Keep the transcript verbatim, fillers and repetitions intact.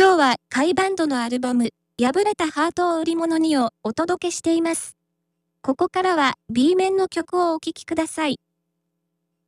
今日は、甲斐バンドのアルバム、破れたハートを売り物にをお届けしています。ここからは B 面の曲をお聴きください。